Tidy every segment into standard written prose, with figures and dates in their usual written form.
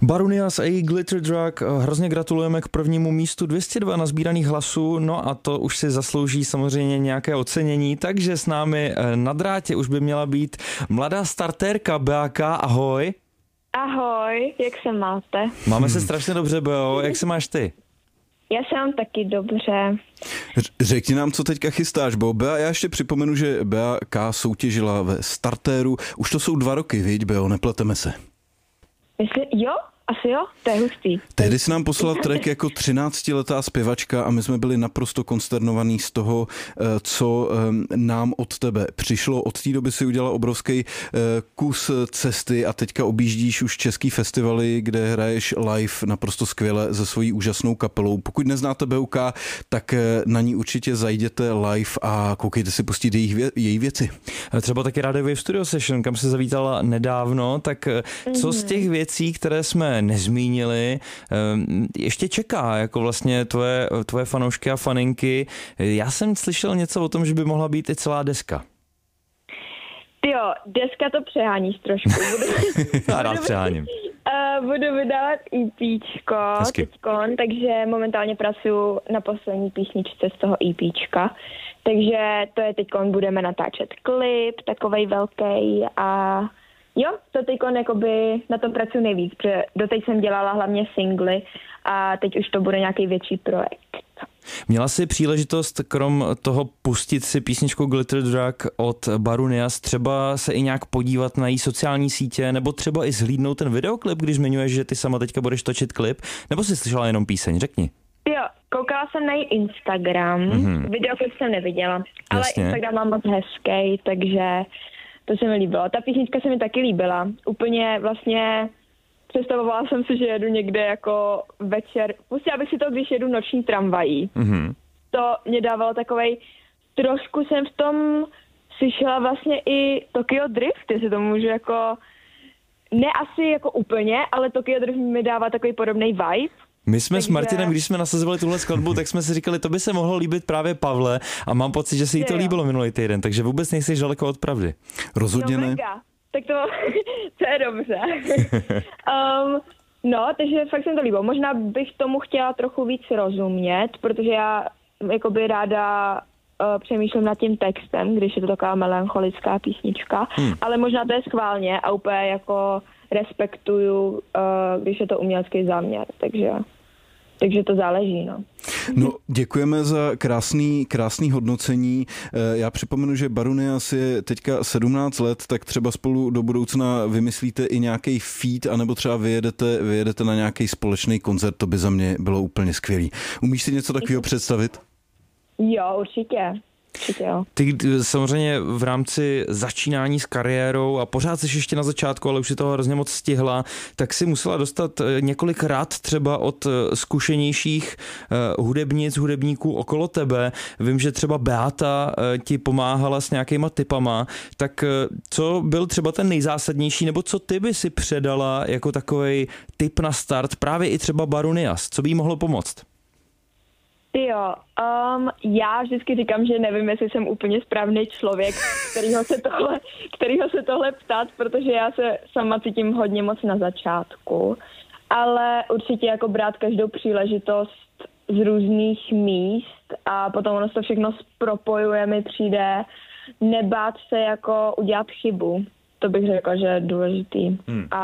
Barunias a Glitter Drug, hrozně gratulujeme k prvnímu místu 202 nazbíraných hlasů, no a to už si zaslouží samozřejmě nějaké ocenění, takže s námi na drátě už by měla být mladá startérka Beáka, ahoj. Ahoj, jak se máte? Máme se strašně dobře, Beo, jak se máš ty? Já se mám taky dobře. Řekni nám, co teďka chystáš, bo Bea, já ještě připomenu, že Beáka soutěžila ve startéru, už to jsou 2 roky, viď, Beo, nepleteme se. Jo? Asi jo? To je hustý. Tehdy jsi nám poslal track jako 13letá zpěvačka a my jsme byli naprosto konsternovaní z toho, co nám od tebe přišlo. Od té doby si udělala obrovský kus cesty a teďka objíždíš už český festivaly, kde hraješ live naprosto skvěle se svojí úžasnou kapelou. Pokud neznáte Beouka, tak na ní určitě zajděte live a koukejte si pustit její věci. Třeba taky Radio Wave Studio Session, kam se zavítala nedávno, tak co z těch věcí, které jsme nezmínili, ještě čeká, jako vlastně tvoje fanoušky a faninky. Já jsem slyšel něco o tom, že by mohla být i celá deska. Jo, deska to přeháníš trošku. Já rád přeháním. Budu vydávat EPčko teďkon, takže momentálně pracuji na poslední písničce z toho EPčka. Takže to je teďkon, budeme natáčet klip, takovej velký a jo, to teďkon jakoby na tom pracuji nejvíc, protože doteď jsem dělala hlavně singly a teď už to bude nějaký větší projekt. Měla jsi příležitost krom toho pustit si písničku Glitter Drug od Barunias, třeba se i nějak podívat na její sociální sítě, nebo třeba i zhlídnout ten videoklip, když zmiňuješ, že ty sama teďka budeš točit klip, nebo jsi slyšela jenom píseň, řekni. Jo, koukala jsem na její Instagram, videoklip jsem neviděla, ale Jasně. Instagram mám moc hezký, takže to se mi líbilo. Ta písnička se mi taky líbila. Úplně vlastně představovala jsem si, že jedu někde jako večer. Pustila bych si to, když jedu noční tramvají. To mě dávalo takovej, trošku jsem v tom slyšela vlastně i Tokyo Drift, jestli to můžu jako, ne asi jako úplně, ale Tokyo Drift mi dává takový podobný vibe. My jsme s Martinem, když jsme nasazovali tuhle skladbu, tak jsme si říkali, to by se mohlo líbit právě Pavle a mám pocit, že se jí to líbilo minulý týden, takže vůbec nejsi daleko od pravdy. Rozhodně ne. Tak to je dobře. Takže fakt jsem to líbilo. Možná bych tomu chtěla trochu víc rozumět, protože já jakoby ráda přemýšlím nad tím textem, když je to taková melancholická písnička, ale možná to je schválně a úplně jako respektuju, když je to umělecký záměr, takže to záleží, no. No, děkujeme za krásný hodnocení. Já připomenu, že Barunias je teďka 17 let, tak třeba spolu do budoucna vymyslíte i nějaký feat, anebo třeba vyjedete na nějaký společný koncert, to by za mě bylo úplně skvělý. Umíš si něco takového představit? Jo, určitě. Jo. Ty samozřejmě v rámci začínání s kariérou a pořád jsi ještě na začátku, ale už si toho hrozně moc stihla, tak si musela dostat několik rad třeba od zkušenějších hudebníků okolo tebe. Vím, že třeba Beáta ti pomáhala s nějakýma tipama, tak co byl třeba ten nejzásadnější, nebo co ty by si předala jako takovej tip na start právě i třeba Barunias? Co by jí mohlo pomoct? Jo, já vždycky říkám, že nevím, jestli jsem úplně správný člověk, kterýho se tohle ptát, protože já se sama cítím hodně moc na začátku, ale určitě jako brát každou příležitost z různých míst a potom ono se to všechno propojuje, mi přijde nebát se jako udělat chybu. To bych řekla, že je důležitý.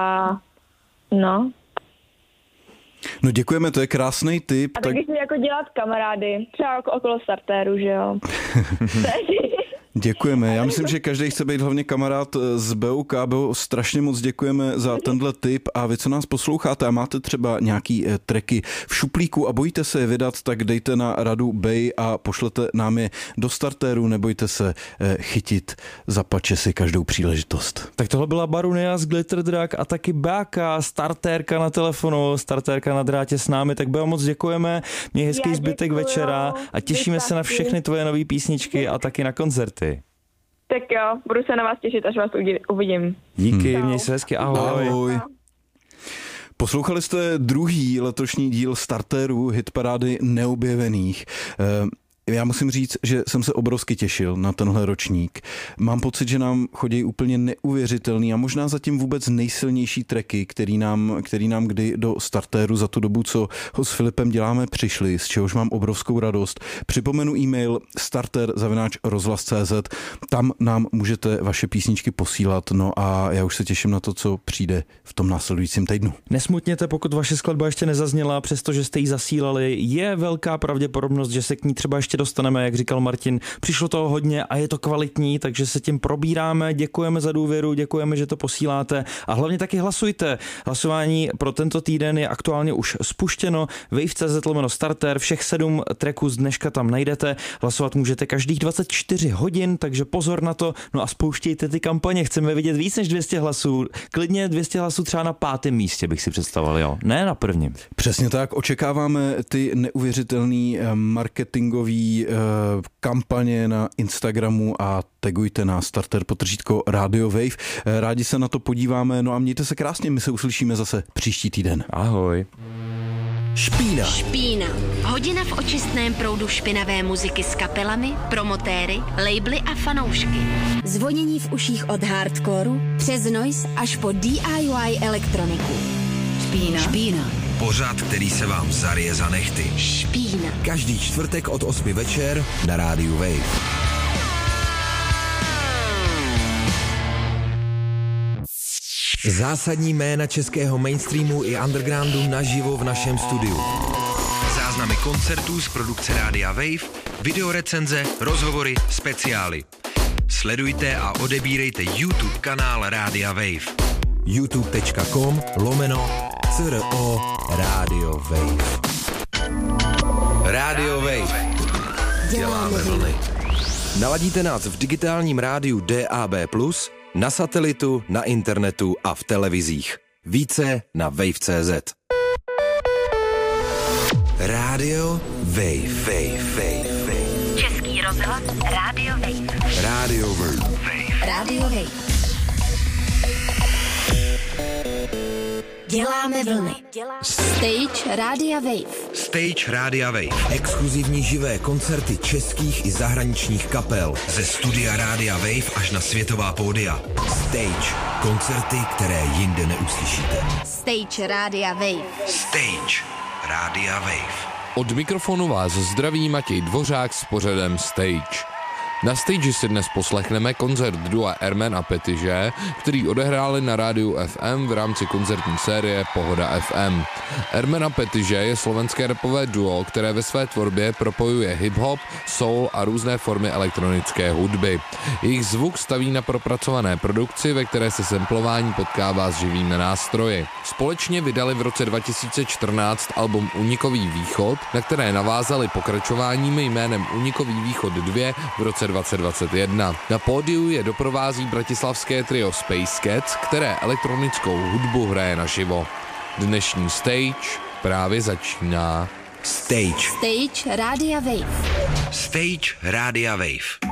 No děkujeme, to je krásný tip. A taky si jako dělat kamarády, třeba jako okolo startéru, že jo. Děkujeme, já myslím, že každý chce být hlavně kamarád z Beouka. Beo, strašně moc děkujeme za tenhle tip a vy, co nás posloucháte a máte třeba nějaký tracky v šuplíku a bojíte se je vydat, tak dejte na radu Bej a pošlete nám je do startéru, nebojte se chytit za pače si každou příležitost. Tak tohle byla Barunias, Glitter Drug a taky Beáka, startérka na telefonu, startérka na drátě s námi, tak Beo, moc děkujeme, měj hezký zbytek večera a těšíme se na všechny tvoje nové písničky a taky na koncerty. Tak jo, budu se na vás těšit, až vás uvidím. Díky, měj se hezky, ahoj. Ahoj. Poslouchali jste druhý letošní díl startéru hitparády neobjevených. Já musím říct, že jsem se obrovsky těšil na tenhle ročník. Mám pocit, že nám chodí úplně neuvěřitelný a možná zatím vůbec nejsilnější tracky, který nám kdy do startéru za tu dobu, co ho s Filipem děláme, přišli, z čehož mám obrovskou radost. Připomenu e-mail starter@rozhlas.cz, tam nám můžete vaše písničky posílat, no a já už se těším na to, co přijde v tom následujícím týdnu. Nesmutněte, pokud vaše skladba ještě nezazněla, přestože jste ji zasílali, je velká pravděpodobnost, že se k ní třeba ještě dostaneme, jak říkal Martin. Přišlo toho hodně a je to kvalitní, takže se tím probíráme. Děkujeme za důvěru, děkujeme, že to posíláte a hlavně taky hlasujte. Hlasování pro tento týden je aktuálně už spuštěno. wave.cz/starter, všech 7 tracků z dneška tam najdete. Hlasovat můžete každých 24 hodin, takže pozor na to. No a spouštějte ty kampaně, chceme vidět víc než 200 hlasů. Klidně 200 hlasů třeba na 5. místě bych si představoval, jo. Ne na 1. Přesně tak, očekáváme ty neuvěřitelný marketingový kampaně na Instagramu a tagujte na starter_Radio Wave. Rádi se na to podíváme, no a mějte se krásně, my se uslyšíme zase příští týden. Ahoj. Špína. Hodina v očistném proudu špinavé muziky s kapelami, promotéry, labely a fanoušky. Zvonění v uších od hardcoreu přes noise až po DIY elektroniku. Špína. Pořad, který se vám zarije za nehty. Špína. Každý čtvrtek od 8 večer na rádiu Wave. Zásadní jména českého mainstreamu i undergroundu naživo v našem studiu. Záznamy koncertů z produkce Rádia Wave, videorecenze, rozhovory, speciály. Sledujte a odebírejte YouTube kanál Rádia Wave. youtube.com/CRO Radio Wave. Radio Wave. Děláme vlny. Naladíte nás v digitálním rádiu DAB+, na satelitu, na internetu a v televizích. Více na wave.cz. Radio Wave. Český rozhlas Radio Wave. Radio Wave. Radio Wave. Děláme vlny. Stage Rádia Wave. Stage Rádia Wave. Exkluzivní živé koncerty českých i zahraničních kapel. Ze studia Rádia Wave až na světová pódia. Stage. Koncerty, které jinde neuslyšíte. Stage Rádia Wave. Stage Rádia Wave. Od mikrofonu vás zdraví Matěj Dvořák s pořadem Stage. Na stage si dnes poslechneme koncert dua Ermen a Petiže, který odehráli na rádiu FM v rámci koncertní série Pohoda FM. Ermen a Petiže je slovenské rapové duo, které ve své tvorbě propojuje hip-hop, soul a různé formy elektronické hudby. Jejich zvuk staví na propracované produkci, ve které se samplování potkává s živými nástroji. Společně vydali v roce 2014 album Unikový východ, na které navázali pokračováním jménem Unikový východ 2 v roce 2021. Na pódiu je doprovází bratislavské trio Space Cats, které elektronickou hudbu hraje naživo. Dnešní stage právě začíná. Stage Rádia Wave. Stage Rádia Wave.